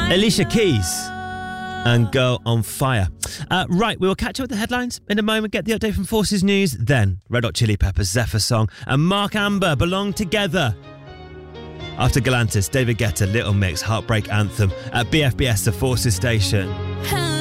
Alicia Keys and Girl on Fire. Right, we will catch up with the headlines in a moment, get the update from Forces News, then Red Hot Chili Peppers, Zephyr Song and Mark Amber Belong Together. After Galantis, David Guetta, Little Mix, Heartbreak Anthem at BFBS, the Forces station.